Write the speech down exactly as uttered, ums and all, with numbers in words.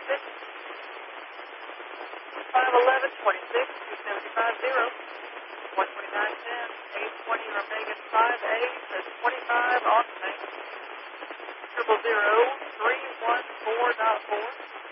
six, five eleven, twenty-six, two seventy-five, zero, one twenty-nine, ten, eight twenty, Vegas five eight, twenty-five, Austin, triple zero, three one four dot four.